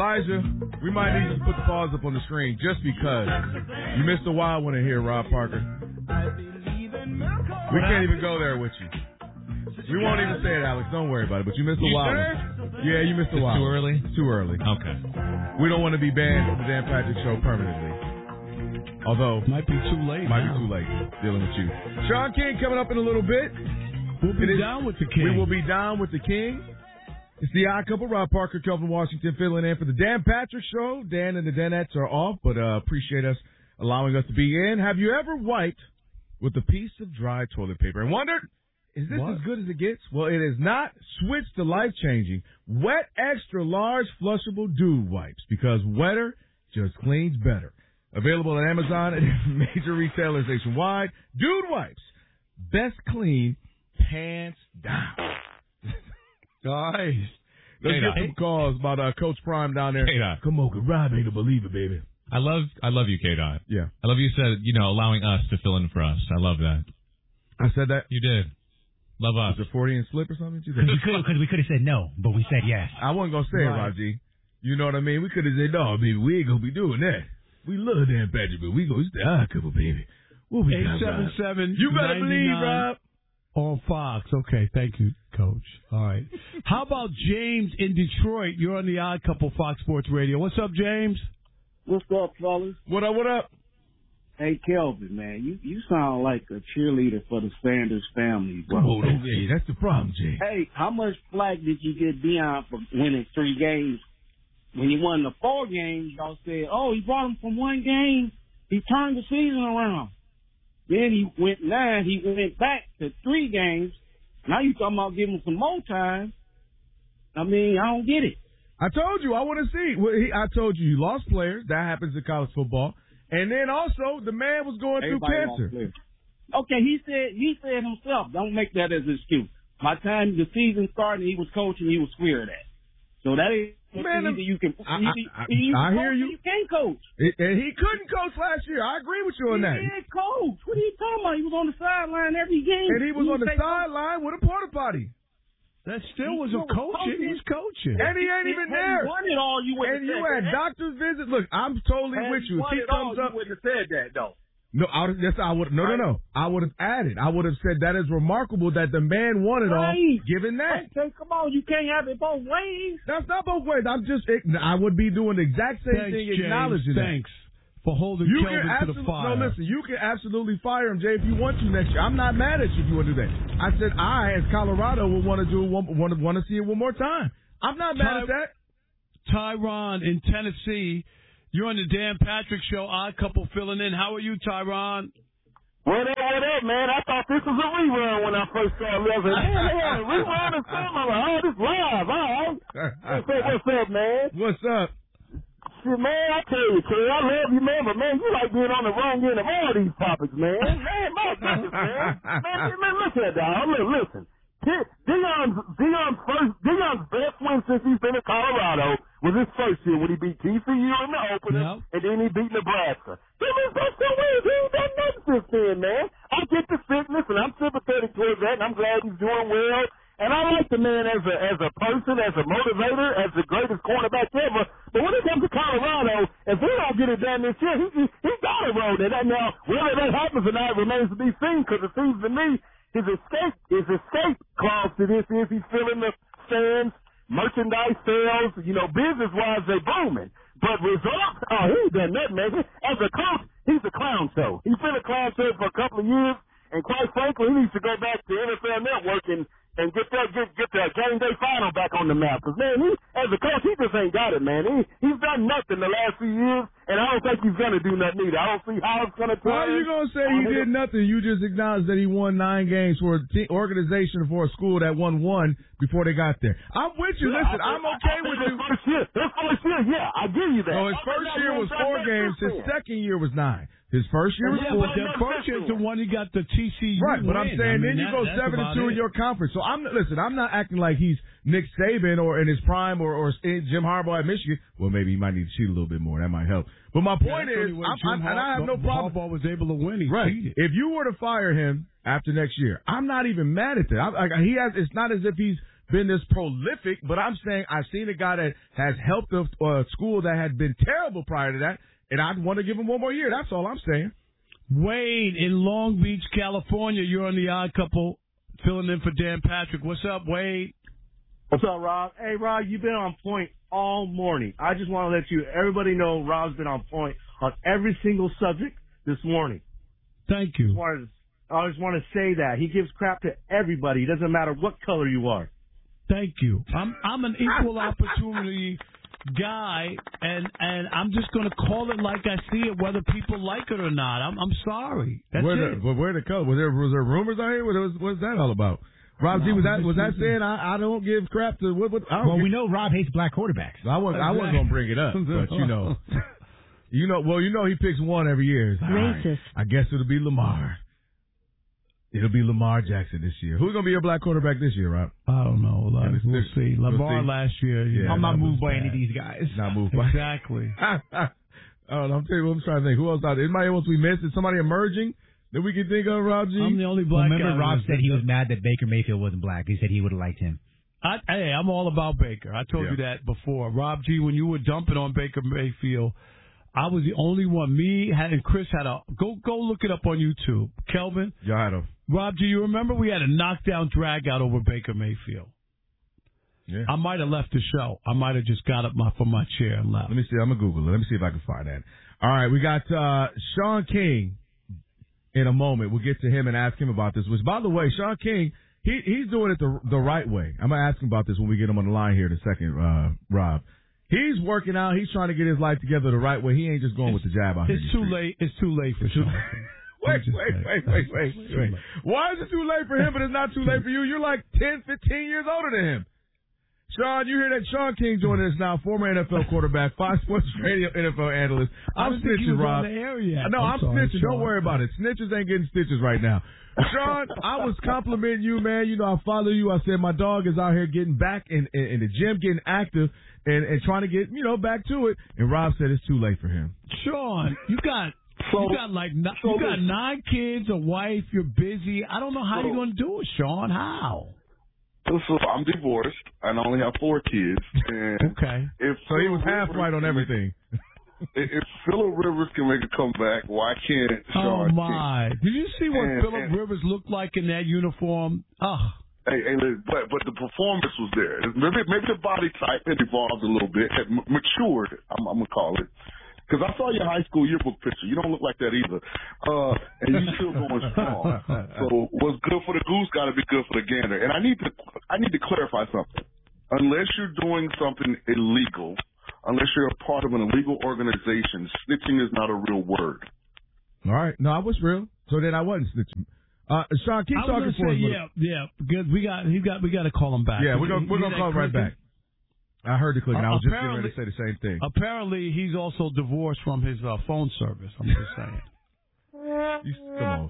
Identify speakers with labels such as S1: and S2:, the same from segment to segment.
S1: Elijah, we might need to put the pause up on the screen just because you missed a wild one in here, Rob Parker. We can't even go there with you. We won't even say it, Alex. Don't worry about it. But you missed a wild one. Yeah, you missed a wild one.
S2: Too early?
S1: It's too early.
S2: Okay.
S1: We don't want to be banned from the Dan Patrick Show permanently. Although
S3: might be too late.
S1: Might be too late dealing with you. Sean King coming up in a little bit.
S3: We'll be down with the King.
S1: We will be down with the King. It's the Odd Couple. Rob Parker, Kelvin Washington filling in for the Dan Patrick Show. Dan and the Danettes are off, but appreciate us allowing us to be in. Have you ever wiped with a piece of dry toilet paper and wondered, is this as good as it gets? Well, it is not. Switch to life-changing Wet Extra Large Flushable Dude Wipes because wetter just cleans better. Available at Amazon and major retailers nationwide. Dude Wipes. Best clean, hands down.
S3: Guys.
S1: Let's get some calls about Coach Prime down there.
S2: K-Dot.
S1: Come on, Rob ain't a believer, baby.
S2: I love you, K-Dot.
S1: Yeah.
S2: I love you said, allowing us to fill in for us. I love that.
S1: I said that?
S2: You did. Love us.
S1: Was it 40 and slip or something?
S4: Because we could have said no, but we said yes.
S1: I wasn't going to say it, Raji. You know what I mean? We could have said, no, baby, we ain't going to be doing that. We love Dan Patrick, but we go, it's the Odd Couple, baby. We'll be
S3: 877.
S1: You better believe, Rob.
S3: On Fox. Okay, thank you, Coach. All right. How about James in Detroit? You're on the Odd Couple Fox Sports Radio. What's up, James?
S5: What's up, fellas?
S1: What up?
S5: Hey, Kelvin, man, you sound like a cheerleader for the Sanders family, bro.
S1: Oh, yeah, that's the problem, James.
S5: Hey, how much flack did you get Deion for winning 3 games? When he won the 4 games, y'all said, oh, he brought him from 1 game. He turned the season around. Then he went 9. He went back to 3 games. Now you talking about giving him some more time. I mean, I don't get it.
S1: I told you, I want to see. I told you lost players. That happens in college football. And then also, the man was going through cancer.
S5: Okay, he said himself, don't make that as an excuse. By the time the season started, he was coaching, he was scared at. So that ain't either you can. I
S1: hear you.
S5: You can't coach.
S1: And he couldn't coach last year. I agree with you on that.
S5: He did coach. What are you talking about? He was on the sideline every game.
S1: And he was on the sideline with a porta potty.
S3: That still was a coaching. He was coaching.
S1: And he ain't even there.
S5: He won it all. You
S1: and you had doctor's visits. Look, I'm totally with you. If he comes up,
S5: you wouldn't have said that though.
S1: No, I would. No. I would have added. I would have said that is remarkable that the man won it all, given that.
S5: Okay, come on, you can't have it both ways.
S1: That's not both ways. I would be doing the exact same thing, acknowledging that.
S3: Thanks for holding Kelvin to the fire.
S1: No, listen, you can absolutely fire him, Jay, if you want to next year. I'm not mad at you if you want to do that. I said as Colorado, would want to see it one more time. I'm not mad at that.
S3: Tyron in Tennessee. You're on the Dan Patrick Show, Odd Couple filling in. How are you, Tyron?
S6: What up, man? I thought this was a rerun when I first saw it. I was like, man, they had a rerun or something. I'm like, oh, this live, all right. What's up, man?
S1: What's up?
S6: Shit, man, I tell you, Trey, I love you, man, but, man, you like being on the wrong end of all these topics, man. My goodness, man. Man, listen, dog. Listen. Deion's best win since he's been in Colorado was his first year when he beat TCU in the opener, and then he beat Nebraska. Them his best 2 wins. He ain't done nothing since then, man. I get the sickness, and I'm sympathetic towards that, and I'm glad he's doing well. And I like the man as a person, as a motivator, as the greatest cornerback ever. But when it comes to Colorado, if we don't get it done this year, he got to roll it. And now, whether that happens or not remains to be seen, because it seems to me his escape clause to this is he's filling the stands, merchandise sales, business-wise, they booming. But results, he ain't done nothing, man. As a coach, he's a clown show. He's been a clown show for a couple of years, and quite frankly, he needs to go back to NFL Network and get the game day final back on the map. Because, man, as a coach, he just ain't got it, man. He's done nothing the last few years, and I don't think he's going to do nothing either. I don't see how it's going to turn.
S1: How are you going to say he did nothing? You just acknowledged that he won 9 games for an organization for a school that won 1 before they got there. I'm with you. Listen, I'm okay with you.
S6: His first year, yeah, I give you that.
S1: No, his first year was 4 games. His second year was 9. His first year was 4.
S3: But the first year is the one he got the TCU
S1: right, but I'm saying then you go 7-2 in your conference. So I'm not acting like he's Nick Saban or in his prime or Jim Harbaugh at Michigan. Well, maybe he might need to cheat a little bit more. That might help. But my point is, I have no problem.
S3: Harbaugh was able to win. He cheated.
S1: If you were to fire him after next year, I'm not even mad at that. It's not as if he's been this prolific, but I'm saying I've seen a guy that has helped a school that had been terrible prior to that, and I'd want to give him one more year. That's all I'm saying.
S3: Wade in Long Beach, California. You're on the Odd Couple, filling in for Dan Patrick. What's up, Wade?
S7: What's up, Rob? Hey, Rob, you've been on point all morning. I just want to let everybody know Rob's been on point on every single subject this morning.
S3: Thank you.
S7: I just want to say that. He gives crap to everybody. It doesn't matter what color you are.
S3: Thank you. I'm an equal opportunity guy, and I'm just going to call it like I see it, whether people like it or not. I'm sorry. That's it.
S1: Where the color? Was there rumors out here? What's that all about? Rob G, was that saying I don't give crap to what?
S4: We know Rob hates black quarterbacks.
S1: I wasn't going to bring it up, but he picks one every year.
S8: Racist.
S1: Right, I guess it'll be Lamar. It'll be Lamar Jackson this year. Who's going to be your black quarterback this year, Rob?
S3: I don't know. We'll see. Lamar last year.
S1: Yeah,
S4: I'm not moved by any of these guys.
S1: Not moved by.
S3: Exactly.
S1: I'm telling you what I'm trying to think. Who else out there? Anybody else we missed? Is somebody emerging that we can think of, Rob G?
S3: I'm the only black guy.
S4: Remember Rob said he was mad that Baker Mayfield wasn't black. He said he would have liked him.
S3: I'm all about Baker. I told you that before. Rob G, when you were dumping on Baker Mayfield, I was the only one. Me and Chris had a go look it up on YouTube. Kelvin,
S1: y'all had a
S3: Rob G. You remember we had a knockdown drag out over Baker Mayfield.
S1: Yeah.
S3: I might have left the show. I might have just got up from my chair and left.
S1: Let me see. I'm gonna Google it. Let me see if I can find that. All right, we got Sean King in a moment. We'll get to him and ask him about this. Which, by the way, Sean King, he's doing it the right way. I'm gonna ask him about this when we get him on the line here in a second, Rob. He's working out. He's trying to get his life together the right way. He ain't just going with the jab out here.
S3: It's too late. It's too late for Sean.
S1: Wait. Why is it too late for him, but it's not too late for you? You're like 10, 15 years older than him. Sean, you hear that? Sean King joining us now, former NFL quarterback, Fox Sports Radio NFL analyst. I'm snitching, Rob. No, I'm snitching. Don't worry about it. Snitches ain't getting stitches right now. Sean, I was complimenting you, man. You know, I follow you. I said my dog is out here getting back in the gym, getting active, and trying to get, back to it. And Rob said it's too late for him.
S3: Sean, you got 9 kids, a wife, you're busy. I don't know how you're going to do it, Sean. How?
S9: So I'm divorced and I only have 4 kids. And
S3: okay.
S1: So he was half right on everything.
S9: If Phillip Rivers can make a comeback, why can't Sean?
S3: Oh, my. Did you see what Phillip Rivers looked like in that uniform? Oh.
S9: Hey, but the performance was there. Maybe the body type had evolved a little bit, had matured, I'm going to call it. Because I saw your high school yearbook picture. You don't look like that either. And you're still going strong. So what's good for the goose got to be good for the gander. And I need to clarify something. Unless you're doing something illegal, unless you're a part of an illegal organization, snitching is not a real word.
S1: All right. No, I was real. So then I wasn't snitching. Sean, keep talking for us.
S3: Yeah. Good. We got to call him back.
S1: Yeah, we're gonna call him right back. I heard the click, and I was just getting ready to say the same thing.
S3: Apparently, he's also divorced from his phone service. I'm just saying.
S1: Come on.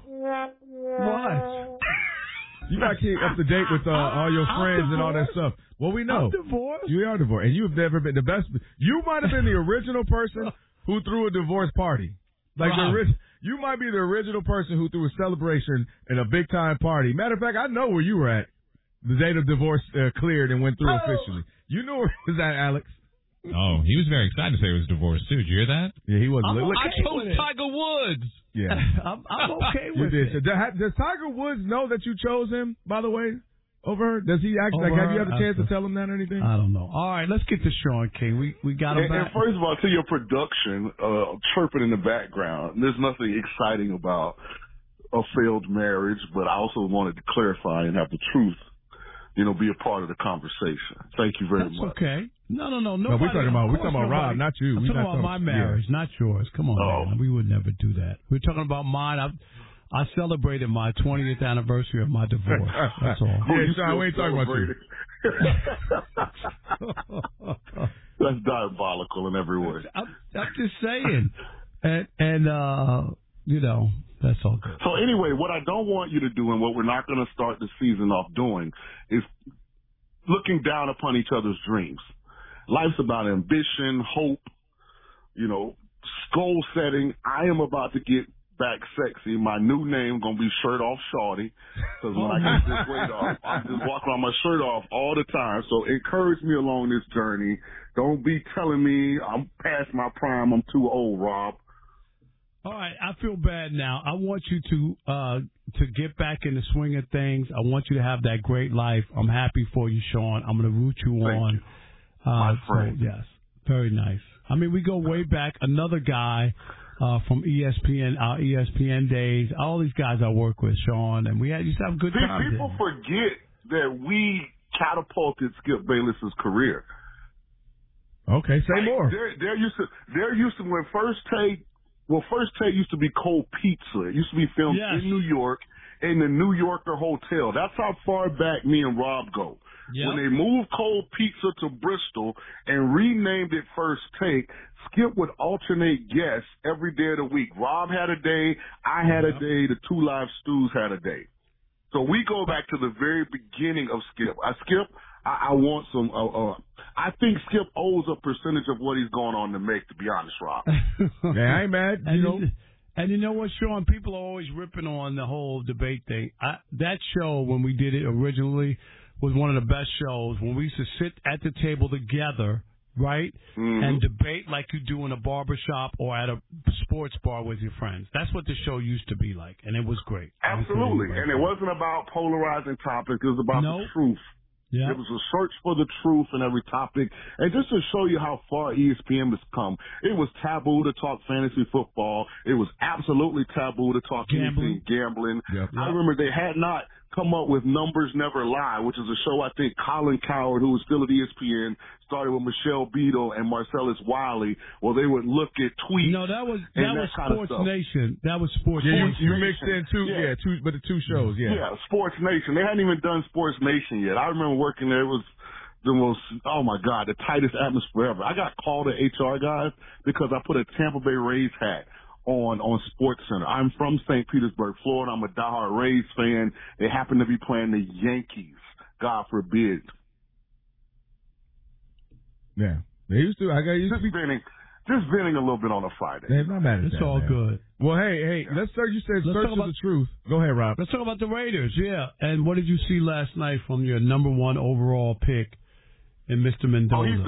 S3: What?
S1: You got to keep up to date with all your friends and all that stuff. Well, we know.
S3: I'm divorced.
S1: You are divorced. And you have never been the best. You might have been the original person who threw a divorce party. Like you might be the original person who threw a celebration and a big-time party. Matter of fact, I know where you were at the day the divorce cleared and went through officially. You knew where was that, Alex?
S2: Oh, he was very excited to say he was divorced, too. Did you hear that?
S1: Yeah, he was.
S2: I chose Tiger Woods.
S1: Yeah.
S3: I'm okay with it.
S1: So does Tiger Woods know that you chose him, by the way, over her? Does he actually, have you had a chance to tell him that or anything?
S3: I don't know. All right, let's get to Sean King. We got him back.
S9: And first of all, to your production, chirping in the background, there's nothing exciting about a failed marriage, but I also wanted to clarify and have the truth, be a part of the conversation. Thank you very much.
S3: That's okay. No.
S1: We're talking about Rob, not you.
S3: We're talking about my marriage, not yours. Come on, man. We would never do that. We're talking about mine. I celebrated my 20th anniversary of my divorce. That's all.
S1: Yeah, we ain't talking about
S9: you. That's diabolical in every way.
S3: I'm just saying. And that's all good.
S9: So anyway, what I don't want you to do and what we're not going to start the season off doing is looking down upon each other's dreams. Life's about ambition, hope, goal setting. I am about to get back sexy. My new name gonna be Shirt Off Shawty, because when I get this weight off, I'm just walking around my shirt off all the time. So encourage me along this journey. Don't be telling me I'm past my prime. I'm too old, Rob.
S3: All right, I feel bad now. I want you to get back in the swing of things. I want you to have that great life. I'm happy for you, Sean. I'm going to root you on.
S9: My friend.
S3: So, yes, very nice. I mean, we go way back. Another guy from ESPN, our ESPN days. All these guys I work with, Sean, and we used to have a good time.
S9: People forget that we catapulted Skip Bayless's career.
S1: Okay, say more.
S9: There used to when First Take used to be Cold Pizza. It used to be filmed in New York in the New Yorker Hotel. That's how far back me and Rob go. Yep. When they moved Cold Pizza to Bristol and renamed it First Take, Skip would alternate guests every day of the week. Rob had a day, I had a day, the two live stews had a day. So we go back to the very beginning of Skip. I want some. I think Skip owes a percentage of what he's going on to make. To be honest, Rob.
S1: Yeah, I ain't mad.
S3: And you know what, Sean? People are always ripping on the whole debate thing. That show, when we did it originally, was one of the best shows. When we used to sit at the table together, right, and debate like you do in a barbershop or at a sports bar with your friends. That's what the show used to be like, and it was great.
S9: Absolutely, and it wasn't about polarizing topics. It was about the truth.
S3: Yeah.
S9: It was a search for the truth in every topic. And just to show you how far ESPN has come, it was taboo to talk fantasy football. It was absolutely taboo to talk anything gambling. Yep. I remember they had not come up with Numbers Never Lie, which is a show I think Colin Cowherd, who was still at ESPN, started with Michelle Beadle and Marcellus Wiley. Well, they would look at tweets.
S3: No, that was Sports Nation. That was Sports
S1: Nation.
S3: You
S1: mixed in but the two shows,
S9: Yeah, Sports Nation. They hadn't even done Sports Nation yet. I remember working there. It was the most, oh my God, the tightest atmosphere ever. I got called to HR guys because I put a Tampa Bay Rays hat on Sports Center. I'm from St. Petersburg, Florida. I'm a diehard Rays fan. They happen to be playing the Yankees. God forbid.
S1: Yeah. They used to.
S9: Just venting a little bit on a Friday.
S1: They're not mad at that.
S3: It's all good.
S1: Well, hey, let's start. You said search for the truth. Go ahead, Rob.
S3: Let's talk about the Raiders, And what did you see last night from your number one overall pick in Mr. Mendoza?
S9: Oh, he's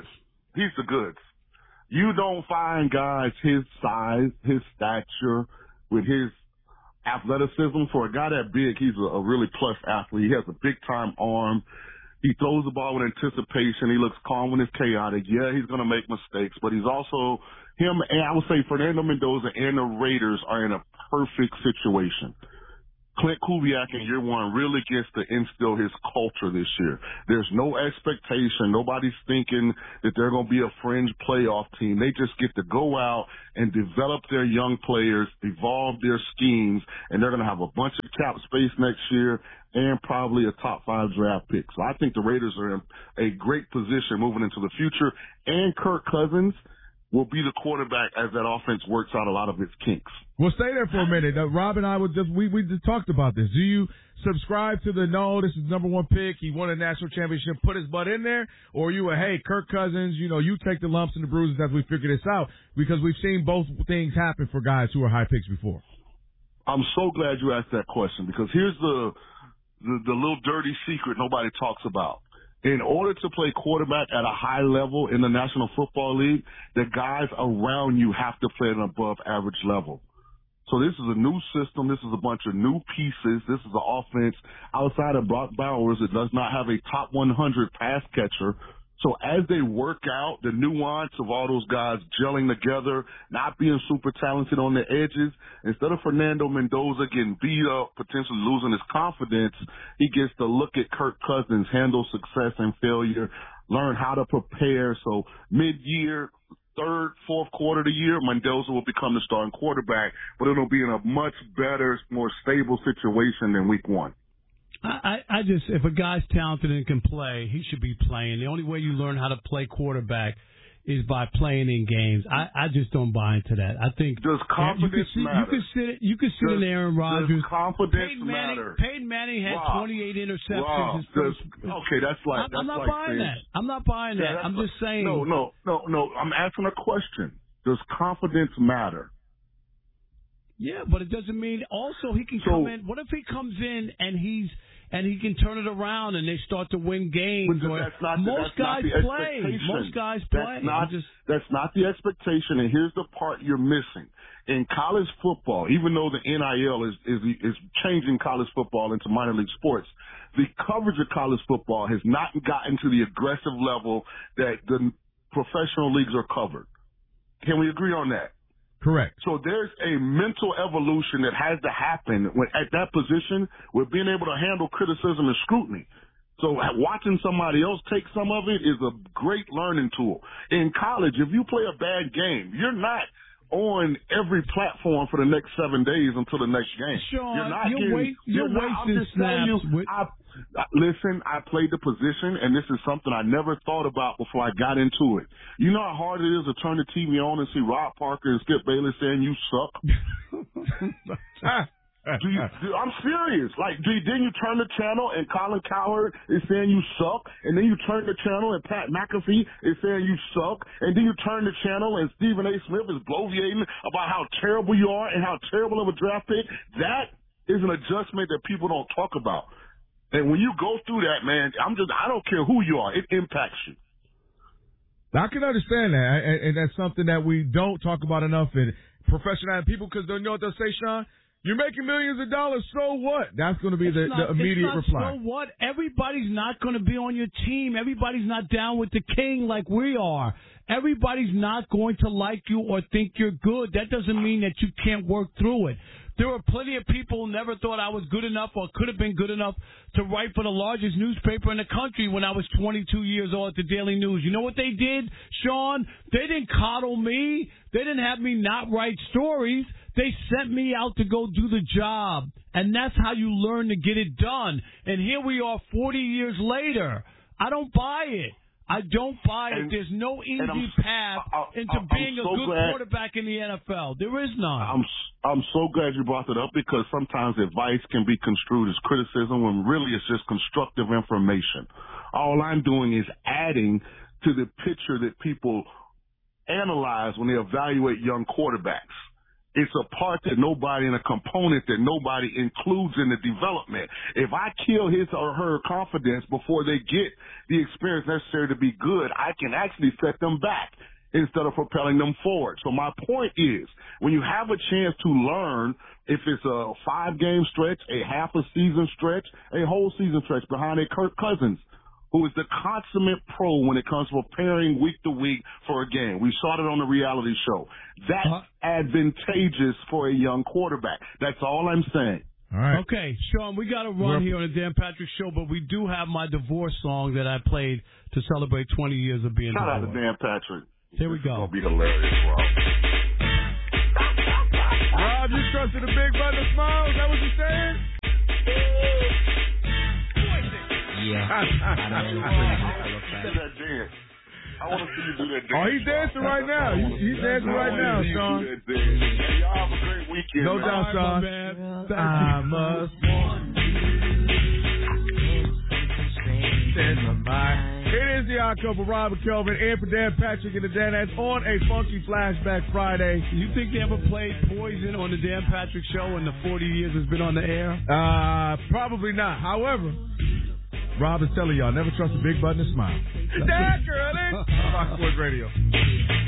S9: the goods. You don't find guys his size, his stature, with his athleticism. For a guy that big, he's a really plus athlete. He has a big-time arm. He throws the ball with anticipation. He looks calm when it's chaotic. Yeah, he's going to make mistakes, but he's also him, and I would say Fernando Mendoza and the Raiders are in a perfect situation. Clint Kubiak in year one really gets to instill his culture this year. There's no expectation. Nobody's thinking that they're going to be a fringe playoff team. They just get to go out and develop their young players, evolve their schemes, and they're going to have a bunch of cap space next year and probably a top 5 draft pick. So I think the Raiders are in a great position moving into the future. And Kirk Cousins will be the quarterback as that offense works out a lot of its kinks.
S1: Well, stay there for a minute. Rob and I we just talked about this. Do you subscribe to this is number one pick, he won a national championship, put his butt in there? Or are you hey, Kirk Cousins, you take the lumps and the bruises as we figure this out? Because we've seen both things happen for guys who are high picks before.
S9: I'm so glad you asked that question, because here's the little dirty secret nobody talks about. In order to play quarterback at a high level in the National Football League, the guys around you have to play at an above average level. So this is a new system. This is a bunch of new pieces. This is an offense outside of Brock Bowers. It does not have a top 100 pass catcher. So as they work out the nuance of all those guys gelling together, not being super talented on the edges, instead of Fernando Mendoza getting beat up, potentially losing his confidence, he gets to look at Kirk Cousins, handle success and failure, learn how to prepare. So mid-year, third, fourth quarter of the year, Mendoza will become the starting quarterback, but it'll be in a much better, more stable situation than week one.
S3: I just, if a guy's talented and can play, he should be playing. The only way you learn how to play quarterback is by playing in games. I just don't buy into that. I think
S9: does confidence matter?
S3: You could sit in Aaron Rodgers.
S9: Does confidence matter?
S3: Peyton Manning had 28 interceptions. I'm not buying that. I'm not buying that. I'm just saying.
S9: No. I'm asking a question. Does confidence matter?
S3: Yeah, but it doesn't mean also he can come in. What if he comes in and he can turn it around and they start to win games? Most guys play.
S9: That's not the expectation, and here's the part you're missing. In college football, even though the NIL is changing college football into minor league sports, the coverage of college football has not gotten to the aggressive level that the professional leagues are covered. Can we agree on that?
S1: Correct.
S9: So there's a mental evolution that has to happen at that position with being able to handle criticism and scrutiny. So watching somebody else take some of it is a great learning tool. In college, if you play a bad game, you're not on every platform for the next 7 days until the next game.
S3: Sean, you're wasting snaps.
S9: Listen, I played the position, and this is something I never thought about before I got into it. You know how hard it is to turn the TV on and see Rob Parker and Skip Bayless saying you suck? I'm serious. Then you turn the channel and Colin Cowherd is saying you suck, and then you turn the channel and Pat McAfee is saying you suck, and then you turn the channel and Stephen A. Smith is bloviating about how terrible you are and how terrible of a draft pick. That is an adjustment that people don't talk about. And when you go through that, man, I don't care who you are. It impacts you.
S1: I can understand that, and that's something that we don't talk about enough in professional people, because they know what they'll say, Sean. You're making millions of dollars, so what? That's going to be the immediate reply.
S3: So what? Everybody's not going to be on your team. Everybody's not down with the king like we are. Everybody's not going to like you or think you're good. That doesn't mean that you can't work through it. There were plenty of people who never thought I was good enough or could have been good enough to write for the largest newspaper in the country when I was 22 years old at the Daily News. You know what they did, Sean? They didn't coddle me. They didn't have me not write stories. They sent me out to go do the job. And that's how you learn to get it done. And here we are 40 years later. I don't buy it. I don't buy it. There's no easy path into being a good quarterback in the NFL. There is none.
S9: I'm so glad you brought that up, because sometimes advice can be construed as criticism when really it's just constructive information. All I'm doing is adding to the picture that people analyze when they evaluate young quarterbacks. It's a part that nobody, and a component that nobody includes in the development. If I kill his or her confidence before they get the experience necessary to be good, I can actually set them back instead of propelling them forward. So my point is, when you have a chance to learn, if it's a 5-game stretch, a half a season stretch, a whole season stretch behind a Kirk Cousins, who is the consummate pro when it comes to preparing week to week for a game. We saw it on the reality show. That's advantageous for a young quarterback. That's all I'm saying.
S1: All right.
S3: Okay, Sean, we got to run here on the Dan Patrick Show, but we do have my divorce song that I played to celebrate 20 years of being divorced.
S9: Shout out to Dan Patrick.
S3: Here we go.
S9: It's going to be hilarious, Rob.
S1: Rob, you trusted a big brother smile? Is that what you're saying?
S4: Yeah.
S9: I want to see you do that dance.
S1: Oh, he's dancing right now. He's dancing right now, Sean.
S9: Y'all have a great weekend.
S1: No doubt, Sean. I must want you. It is the Odd Couple, Robert Kelvin, and for Dan Patrick and the Danettes on a Funky Flashback Friday.
S3: You think they ever played Poison on the Dan Patrick Show in the 40 years it's been on the air?
S1: Probably not. However, Rob is telling y'all, never trust a big button and smile. That girl, Fox Sports Radio.